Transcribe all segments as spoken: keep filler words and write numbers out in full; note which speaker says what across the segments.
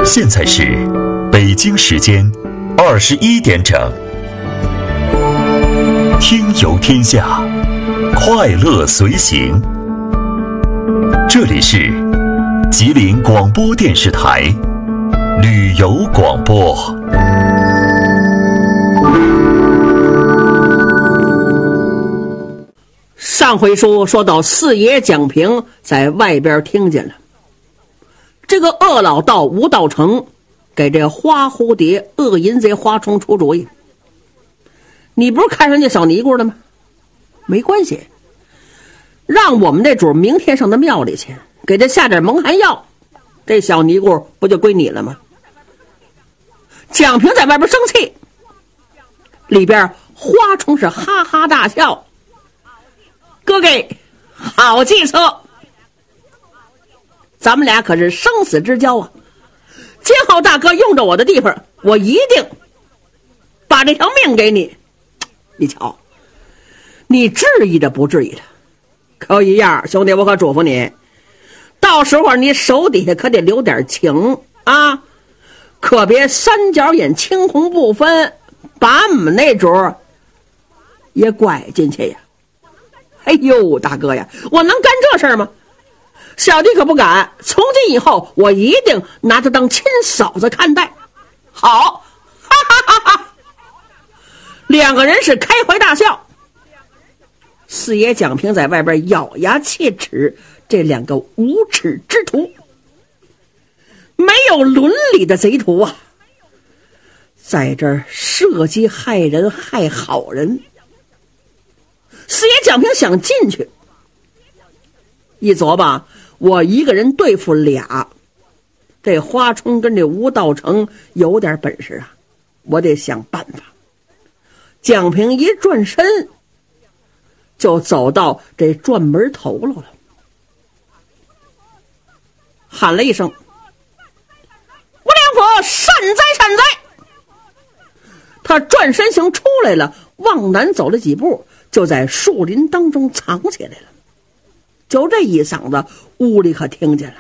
Speaker 1: 现在是北京时间二十一点整，听游天下，快乐随行。这里是吉林广播电视台旅游广播。
Speaker 2: 上回书说到四爷蒋平在外边听见了这个恶老道吴道成给这花蝴蝶恶淫贼花冲出主意，你不是看上这小尼姑了吗？没关系，让我们这主明天上到庙里去，给他下点蒙汗药，这小尼姑不就归你了吗？蒋平在外边生气，里边花冲是哈哈大笑，哥哥好计策，咱们俩可是生死之交啊！今后大哥用着我的地方，我一定把这条命给你。你瞧，你质疑着不质疑着？可一样，兄弟，我可嘱咐你，到时候你手底下可得留点情啊，可别三角眼青红不分，把我们那主也拐进去呀！哎呦，大哥呀，我能干这事儿吗？小弟可不敢，从今以后我一定拿她当亲嫂子看待。好，哈哈哈哈！两个人是开怀大笑。四爷蒋平在外边咬牙切齿，这两个无耻之徒，没有伦理的贼徒啊，在这儿设计害人害好人。四爷蒋平想进去，一琢磨，我一个人对付俩，这花冲跟这吴道成有点本事啊，我得想办法。蒋平一转身就走到这转门头了了，喊了一声：“吴良府，善哉善哉！”他转身行出来了，往南走了几步，就在树林当中藏起来了。就这一嗓子，屋里可听见了。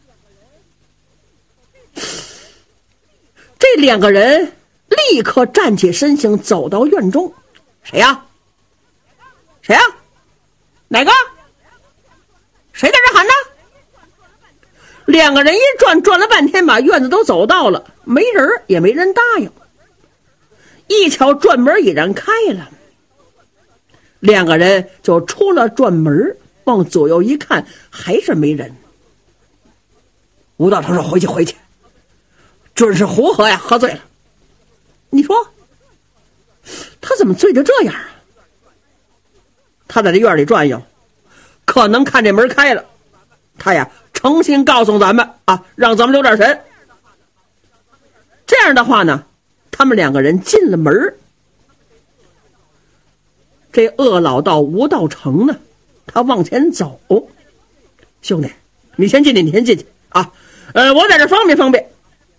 Speaker 2: 这两个人立刻站起身形，走到院中。谁呀？谁呀？哪个？谁在这喊呢？两个人一转，转了半天，把院子都走到了，没人也没人答应。一瞧转门已然开了，两个人就出了转门，往左右一看，还是没人。吴道成说：“回去回去，准是胡喝呀，喝醉了。”你说他怎么醉成这样啊？他在这院里转悠，可能看这门开了，他呀诚心告诉咱们啊，让咱们留点神。这样的话呢，他们两个人进了门。这恶老道吴道成呢，他往前走。兄弟，你先进去，你先进去啊！呃，我在这方便方便。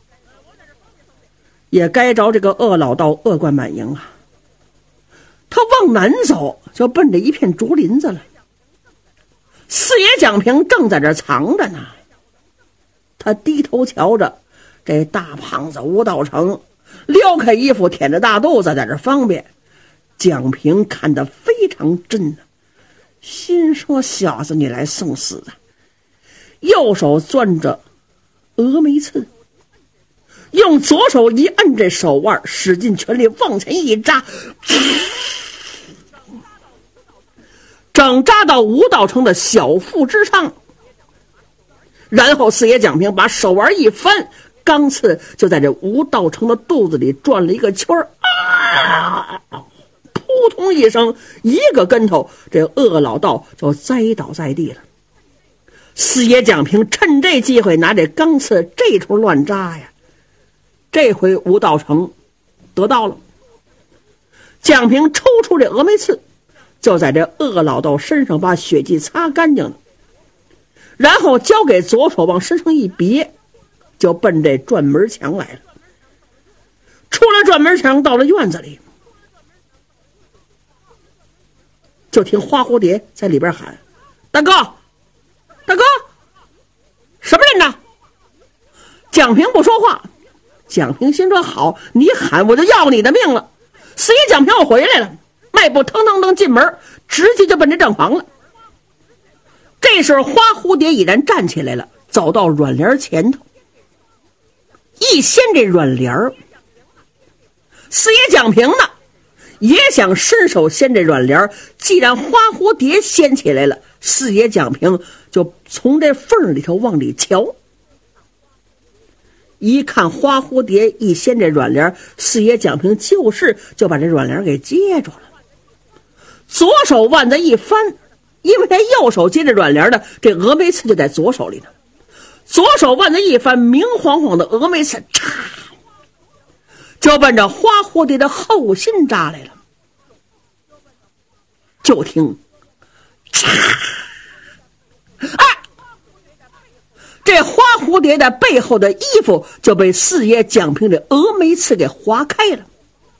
Speaker 2: 也该着这个恶老道恶贯满盈啊！他往南走，就奔着一片竹林子了。四爷蒋平正在这藏着呢，他低头瞧着这大胖子吴道成撩开衣服，舔着大肚子在这方便。蒋平看得非常真呢，心说小子你来送死啊！右手攥着峨眉刺，用左手一摁这手腕，使尽全力往前一扎，整扎到吴道成的小腹之上。然后四爷蒋平把手腕一翻，钢刺就在这吴道成的肚子里转了一个圈儿，啊！扑通一声，一个跟头，这恶老道就栽倒在地了。四爷蒋平趁这机会拿这钢刺这处乱扎呀，这回吴道成得到了。蒋平抽出这峨眉刺，就在这恶老道身上把血迹擦干净了，然后交给左手往身上一别，就奔这转门墙来了。出了转门墙，到了院子里，就听花蝴蝶在里边喊：“大哥，大哥，什么人呢？”蒋蒋平不说话，蒋平心说好，你喊我就要你的命了。四爷蒋平我回来了，迈步腾腾腾进门，直接就奔着账房了。这时候花蝴蝶已然站起来了，走到软帘前头，一掀这软帘儿，四爷蒋平呢也想伸手掀这软帘儿，既然花蝴蝶掀起来了，四爷蒋平就从这缝里头往里瞧。一看花蝴蝶一掀这软帘，四爷蒋平就是就把这软帘给接住了，左手腕子一翻，因为他右手接着软帘的，这峨眉刺就在左手里呢。左手腕子一翻，明晃晃的峨眉刺，嚓，就奔着花蝴蝶的后心扎来了。就听，嚓，啊！这花蝴蝶的背后的衣服就被四爷蒋平的峨眉刺给划开了。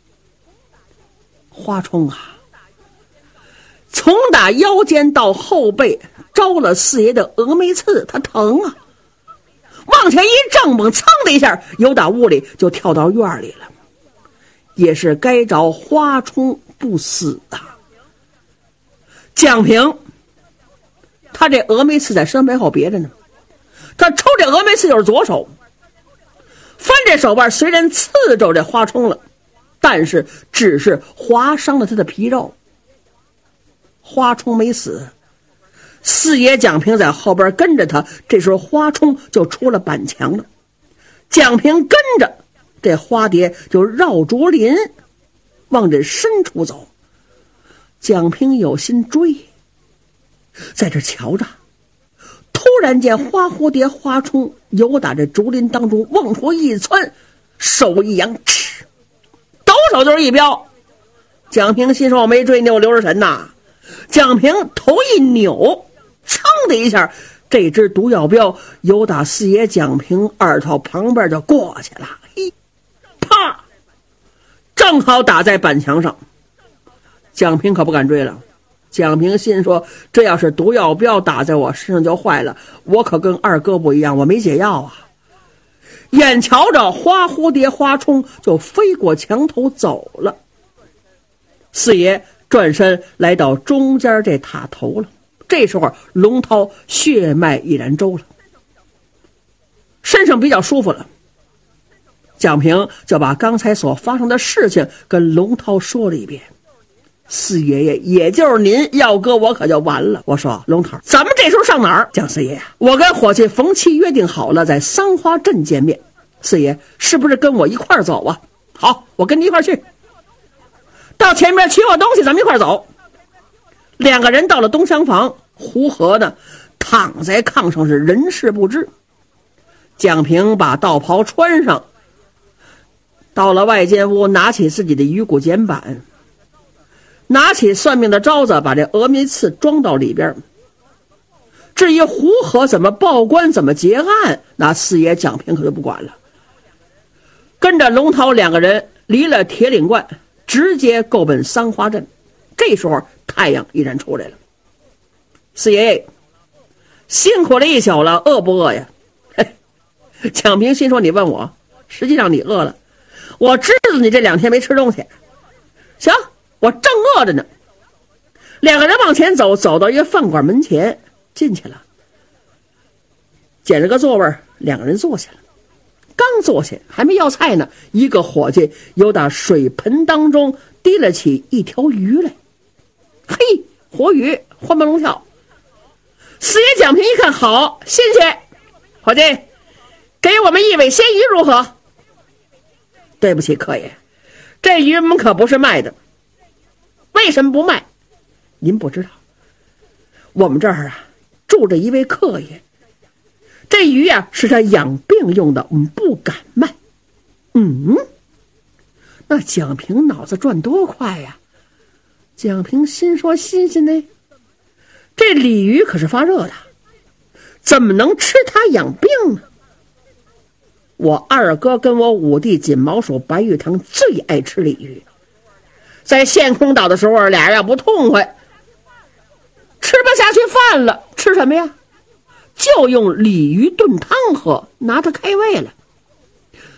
Speaker 2: 花冲啊，从打腰间到后背招了四爷的峨眉刺，他疼啊，往前一正猛，噌的一下由打屋里就跳到院里了。也是该着花冲不死啊。蒋平他这峨眉刺在身背后别着呢，他抽这峨眉刺就是左手，翻这手腕虽然刺着这花冲了，但是只是划伤了他的皮肉，花冲没死。四爷蒋平在后边跟着他，这时候花冲就出了板墙了，蒋平跟着这花蝶就绕竹林往这深处走。蒋平有心追，在这瞧着，突然间花蝴蝶花冲由打这竹林当中往出一窜，手一扬，嗤，抖手就是一镖。蒋平心说我没追你，我留着神呐。蒋平头一扭，噌的一下，这只毒药镖由打四爷蒋平耳朵旁边就过去了，嘿，啪，正好打在板墙上。蒋平可不敢追了，蒋平心说这要是毒药镖打在我身上就坏了，我可跟二哥不一样，我没解药啊。眼瞧着花蝴蝶花冲就飞过墙头走了，四爷转身来到中间这塔头了。这时候龙涛血脉已然周了，身上比较舒服了，蒋平就把刚才所发生的事情跟龙涛说了一遍。四爷爷，也就是您，要搁我可就完了。我说龙涛，咱们这时候上哪儿？蒋四爷呀，我跟伙计冯七约定好了，在三花镇见面。四爷是不是跟我一块儿走啊？好，我跟你一块儿去。到前面取我东西，咱们一块儿走。两个人到了东厢房，胡和呢躺在炕上是人事不知。蒋平把道袍穿上，到了外间屋，拿起自己的鱼骨剪板，拿起算命的招子，把这峨眉刺装到里边。至于胡和怎么报官怎么结案，那四爷蒋平可就不管了，跟着龙涛两个人离了铁岭观，直接够奔三花镇。这时候太阳已然出来了。四爷辛苦了一宿了，饿不饿呀？嘿，蒋平心说你问我，实际上你饿了，我知道你这两天没吃东西。行，我正饿着呢。两个人往前走，走到一个饭馆门前，进去了，捡了个座位，两个人坐下了。刚坐下还没要菜呢，一个伙计由打水盆当中提了起一条鱼来。嘿，活鱼，欢蹦龙跳。四爷蒋平一看，好新鲜，伙计，给我们一尾鲜鱼如何？对不起客爷，这鱼我们可不是卖的。为什么不卖？您不知道，我们这儿啊住着一位客爷，这鱼啊是他养病用的，我们不敢卖。嗯，那蒋平脑子转多快呀！蒋平心说新鲜呢，这鲤鱼可是发热的，怎么能吃它养病呢？我二哥跟我五弟锦毛鼠白玉堂最爱吃鲤鱼，在陷空岛的时候，俩人要不痛快，吃不下去饭了，吃什么呀？就用鲤鱼炖汤喝，拿它开胃了。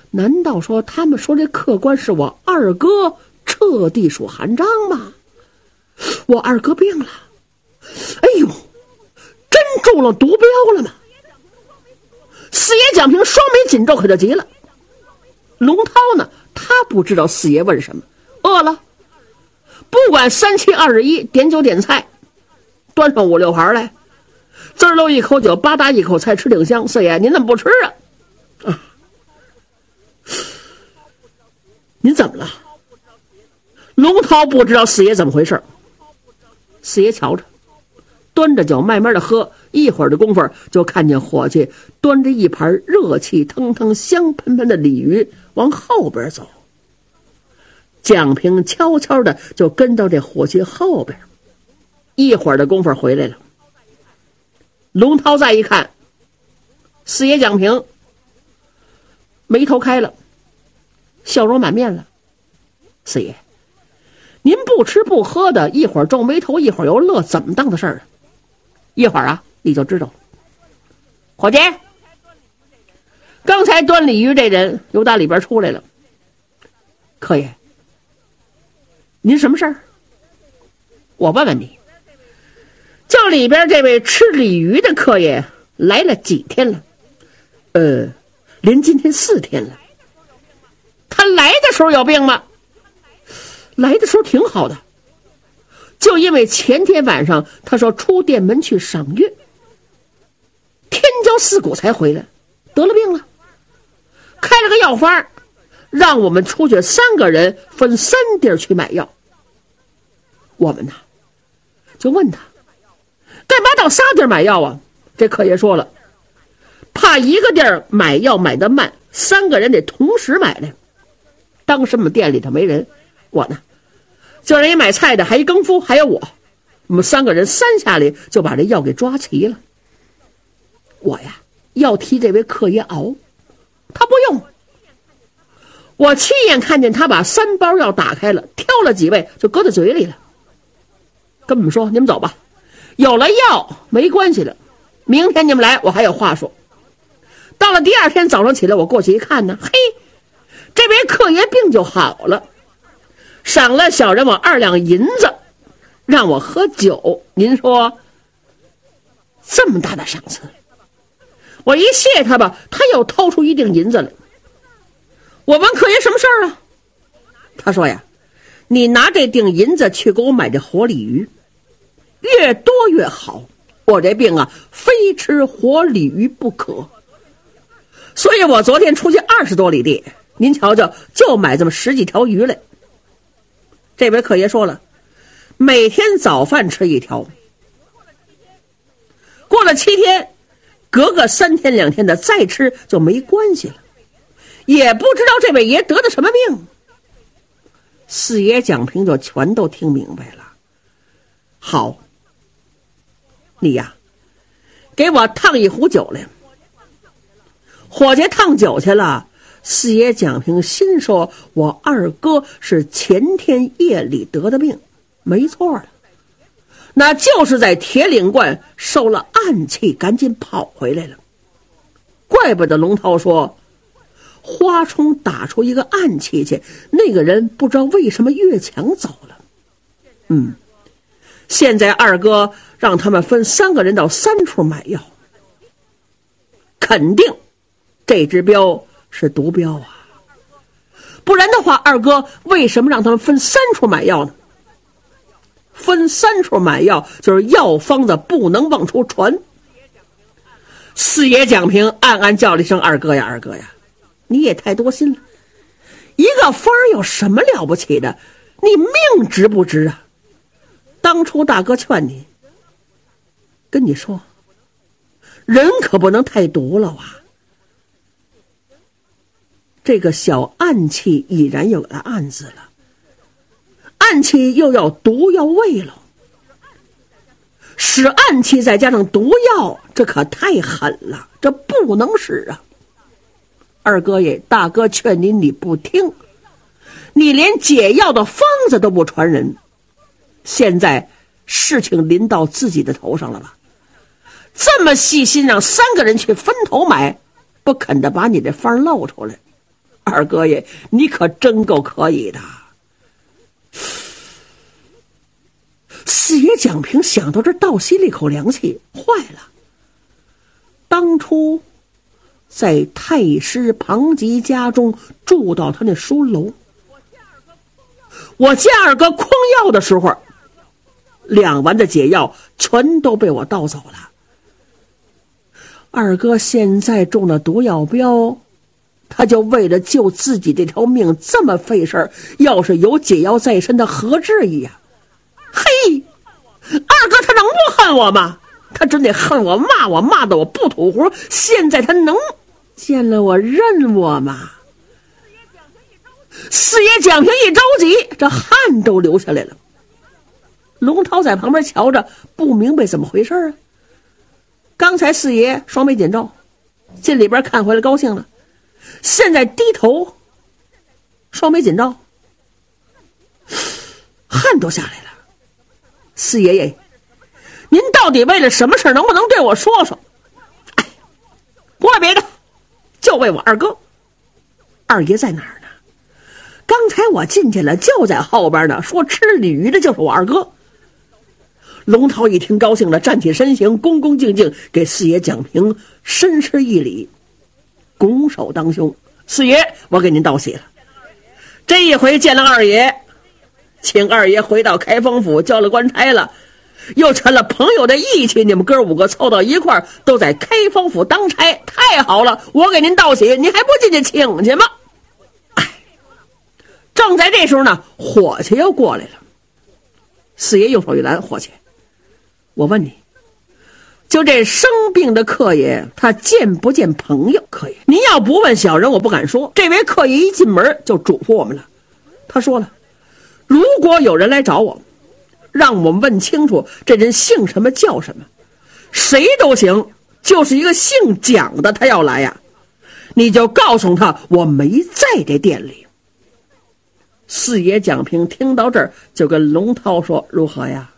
Speaker 2: 难道说他们说这客官是我二哥彻地鼠韩章吗？我二哥病了，哎呦，真中了毒镖了吗？四爷蒋平双眉紧皱，可就急了。龙涛呢，他不知道四爷问什么，饿了，不管三七二十一，点酒点菜，端上五六盘来，滋儿喽一口酒，吧嗒一口菜，吃挺香。四爷您怎么不吃啊？啊，您怎么了？龙涛不知道四爷怎么回事，四爷瞧着，端着酒慢慢的喝，一会儿的功夫就看见伙计端着一盘热气腾腾香喷喷的鲤鱼往后边走。蒋平悄悄的就跟到这伙计后边，一会儿的功夫回来了。龙涛再一看，四爷蒋平眉头开了，笑容满面了。四爷，您不吃不喝的，一会儿皱眉头，一会儿又乐，怎么当的事儿啊？一会儿啊，你就知道了。伙计，刚才端鲤鱼这人由打里边出来了。客爷，您什么事儿？我问问你，叫里边这位吃鲤鱼的客爷来了几天了？呃，连今天四天了。他来的时候有病吗？来的时候挺好的，就因为前天晚上他说出店门去赏月，天骄四鼓才回来，得了病了，开了个药方，让我们出去三个人分三地儿去买药。我们呢就问他干嘛到仨地儿买药啊？这客爷说了，怕一个地儿买药买得慢，三个人得同时买来。当时我们店里头没人，我呢就让人买菜的，还一更夫，还有我，我们三个人三下里就把这药给抓齐了。我呀要替这位客爷熬，他不用。我亲眼看见他把三包药打开了，挑了几味就搁在嘴里了，跟我们说你们走吧，有了药没关系了，明天你们来我还有话说。到了第二天早上起来，我过去一看呢，嘿，这位客爷病就好了，赏了小人我二两银子，让我喝酒。您说这么大的赏赐，我一谢他吧，他又掏出一锭银子来。我问客爷什么事儿啊？他说呀，你拿这锭银子去给我买这活鲤鱼，越多越好，我这病啊非吃活鲤鱼不可。所以我昨天出去二十多里地，您瞧瞧，就买这么十几条鱼来。这位客爷说了，每天早饭吃一条，过了七天，隔个三天两天的再吃就没关系了。也不知道这位爷得的什么病。四爷蒋平就全都听明白了。好，你呀给我烫一壶酒来。伙计烫酒去了，四爷蒋平心说，我二哥是前天夜里得的病，没错了，那就是在铁岭观受了暗气，赶紧跑回来了。怪不得龙涛说花冲打出一个暗气去，那个人不知道为什么越墙走了。嗯，现在二哥让他们分三个人到三处买药，肯定这只镖是毒镖啊，不然的话二哥为什么让他们分三处买药呢？分三处买药就是药方子不能往出传。四爷蒋平暗暗叫了一声，二哥呀二哥呀，你也太多心了，一个方有什么了不起的，你命值不值啊？当初大哥劝你，跟你说人可不能太毒了啊。这个小暗气已然有了暗字了，暗气又要毒药味了，使暗气再加上毒药，这可太狠了，这不能使啊。二哥爷，大哥劝你你不听，你连解药的方子都不传人，现在事情临到自己的头上了吧？这么细心让三个人去分头买，不肯的把你这方露出来， 二哥爷，你可真够可以的。四爷蒋平想到这，倒吸了一口凉气，坏了。当初在太师庞吉家中住到他那书楼，我家二哥嗑药的时候，两丸的解药全都被我盗走了。二哥现在中了毒药镖，他就为了救自己这条命这么费事儿，要是有解药在身，他何至于呀？嘿，二哥他能不恨我吗？他真得恨我，骂我，骂得我不吐胡。现在他能见了我认我吗？四爷蒋平一着急，这汗都流下来了。龙涛在旁边瞧着，不明白怎么回事啊。刚才四爷双眉紧皱，进里边看回来高兴了，现在低头双眉紧皱，汗都下来了。四爷爷，您到底为了什么事，能不能对我说说？哎，不为别的，就为我二哥。二爷在哪儿呢？刚才我进去了，就在后边呢，说吃鲤鱼的就是我二哥。龙涛一听高兴了，站起身形，恭恭敬敬给四爷蒋平深施一礼，拱手当胸：四爷，我给您道喜了。这一回见了二爷，请二爷回到开封府交了官差了，又成了朋友的义气，你们哥五个凑到一块儿，都在开封府当差，太好了！我给您道喜，您还不进去请去吗？哎，正在这时候呢，伙计又过来了。四爷用手一拦：伙计，我问你，就这生病的客爷，他见不见朋友？客爷，您要不问小人，我不敢说。这位客爷一进门就嘱咐我们了，他说了，如果有人来找我，让我们问清楚这人姓什么叫什么，谁都行，就是一个姓蒋的他要来呀，你就告诉他我没在这店里。四爷蒋平听到这儿，就跟龙涛说：如何呀？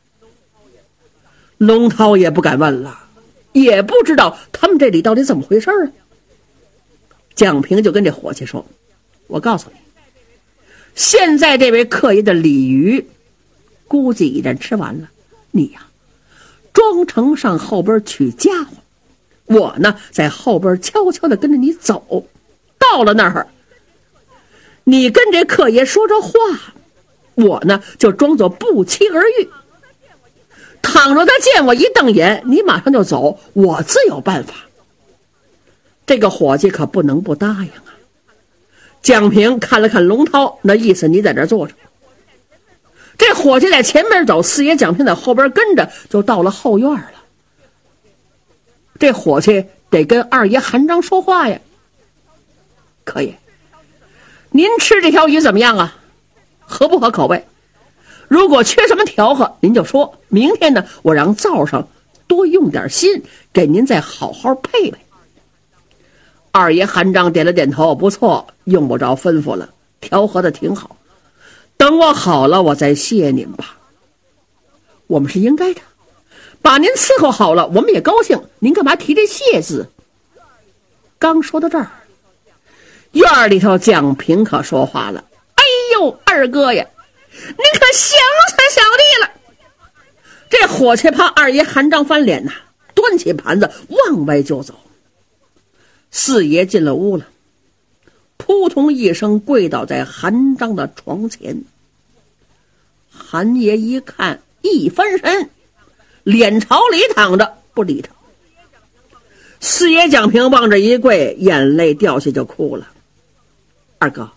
Speaker 2: 龙涛也不敢问了，也不知道他们这里到底怎么回事啊。蒋平就跟这伙计说：我告诉你，现在这位客爷的鲤鱼估计已然吃完了，你呀装成上后边取家伙，我呢在后边悄悄地跟着你走，到了那儿你跟这客爷说着话，我呢就装作不期而遇，倘若他见我一瞪眼，你马上就走，我自有办法。这个伙计可不能不答应啊。蒋平看了看龙涛，那意思你在这坐着。这伙计在前面走，四爷蒋平在后边跟着，就到了后院了。这伙计得跟二爷韩章说话呀。可以，您吃这条鱼怎么样啊？合不合口味？如果缺什么调和，您就说，明天呢我让灶上多用点心，给您再好好配配。二爷韩章点了点头，不错，用不着吩咐了，调和的挺好，等我好了我再谢您吧。我们是应该的，把您伺候好了我们也高兴，您干嘛提这谢字？刚说到这儿，院里头蒋平可说话了：哎呦，二哥呀，您可想死小弟了。这伙计怕二爷韩章翻脸呐，端起盘子往外就走。四爷进了屋了，扑通一声跪倒在韩章的床前。韩爷一看，一翻身，脸朝里躺着，不理他。四爷蒋平望着一跪，眼泪掉下就哭了。二哥，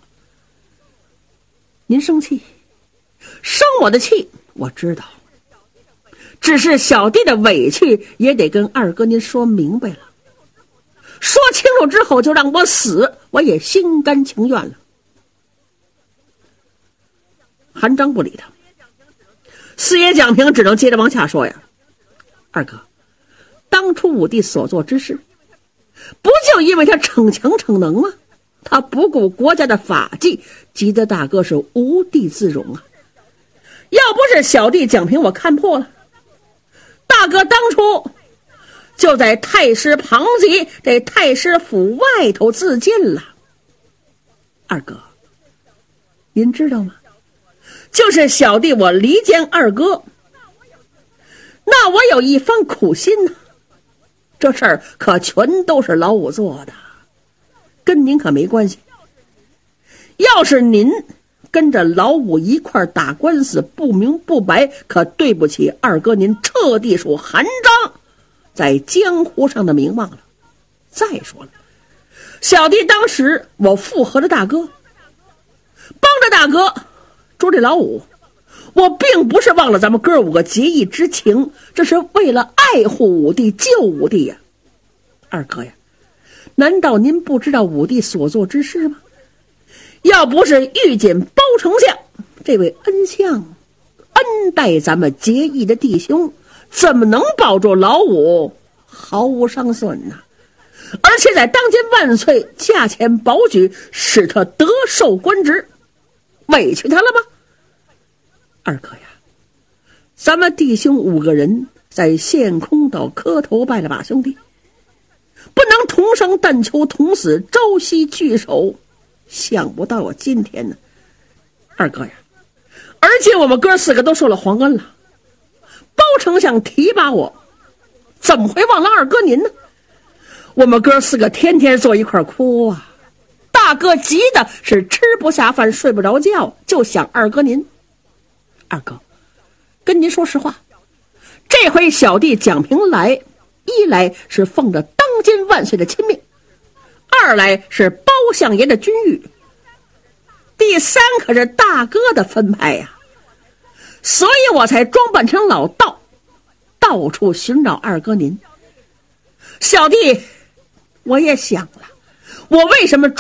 Speaker 2: 您生气，生我的气我知道，只是小弟的委屈也得跟二哥您说明白了，说清楚之后就让我死，我也心甘情愿了。韩章不理他，四爷蒋平只能接着往下说呀。二哥，当初武帝所做之事，不就因为他逞强逞能吗？他不顾国家的法纪，急得大哥是无地自容啊！要不是小弟蒋平我看破了，大哥当初就在太师庞吉这太师府外头自尽了。 二哥，您知道吗？就是小弟我离间二哥，那我有一番苦心呢、啊。这事儿可全都是老五做的，跟您可没关系。要是您跟着老五一块打官司，不明不白，可对不起二哥您彻地属韩章在江湖上的名望了。再说了，小弟当时我附和着大哥，帮着大哥捉这老五，我并不是忘了咱们哥五个结义之情，这是为了爱护五弟，救五弟呀。二哥呀，难道您不知道五弟所做之事吗？要不是御检包丞相这位恩相恩待咱们结义的弟兄，怎么能保住老五毫无伤损呢？而且在当今万岁驾前保举，使他得受官职，委屈他了吗？二哥呀，咱们弟兄五个人在陷空岛磕头拜了把兄弟，不能同生但求同死，朝夕聚首，想不到我今天呢。二哥呀，而且我们哥四个都受了皇恩了，包丞相提拔我，怎么会忘了二哥您呢？我们哥四个天天坐一块哭啊，大哥急的是吃不下饭睡不着觉，就想二哥您。二哥，跟您说实话，这回小弟蒋平来，一来是奉着当今万岁的亲命，二来是包相爷的军谕，第三可是大哥的分派呀、啊，所以我才装扮成老道，到处寻找二哥您。小弟我也想了，我为什么装